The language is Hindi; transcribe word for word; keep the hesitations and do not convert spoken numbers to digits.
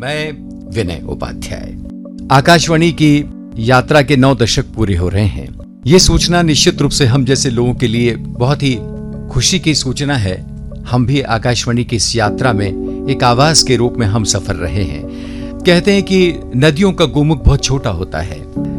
मैं विनय उपाध्याय। आकाशवाणी की यात्रा के नौ दशक पूरे हो रहे हैं। ये सूचना निश्चित रूप से हम जैसे लोगों के लिए बहुत ही खुशी की सूचना है। हम भी आकाशवाणी की इस यात्रा में एक आवाज के रूप में हम सफर रहे हैं। कहते हैं कि नदियों का गोमुख बहुत छोटा होता है,